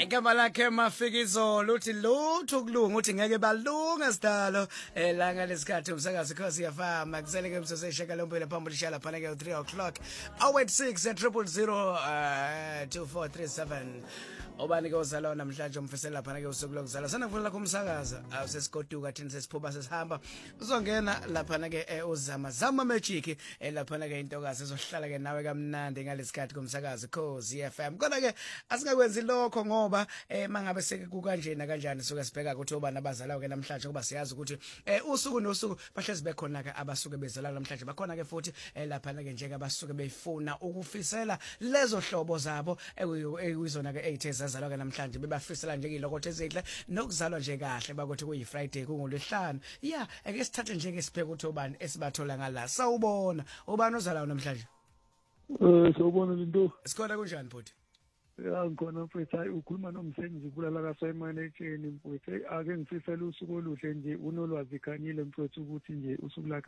Igama lakhe Mafikizolo uthi lutho kulunga uthi ngeke balunga sidalo langa lesikhathi umsakazi Khosi yafama kuseleke umsoso eshakalompela phambili shala phana ke 3 o'clock 086 000 obani ke uzalo namhlanje umfisela phana ke usuku lokuzala sana kufuna lakho umsakaza awusesikoduka thina sesiphuba sesihamba uzongena lapha ke uzama zama magic lapha ke intokazi ezohlala ke nawe kamnandi ngalesikhathi kumsakazi Khosi FM kodwa ke asingakwenzi lokho ngoba mangabe sekukanjena kanjani soke sibheka ukuthi obani abazalayo ke namhlanje kuba siyazi ukuthi usuku nosuku bahlezi bekhona ke abasuke bezalana namhlanje bakhona ke futhi lapha ke njeke abasuke beyifuna ukufisela lezo hlobo zabo ekuyizona ke 8 ezazalwa ke namhlanje bebafisela nje ilokothe ezihle nokuzalwa nje kahle bakuthi kuyi Friday kungolwesihlanu yeah ake sithathe nje ke sibheke ukuthi obani esibathola ngala sawubona obani ozalayo namhlanje sawubona into sikhona kunjani bhuti ya ngkhona mfethu hayi ukhuluma nomsebenzi kulala kaSayimane etsheni mfethu ake ngifisela usuku oluhle nje unolwazi khanyile mfethu ukuthi nje usuku lakhe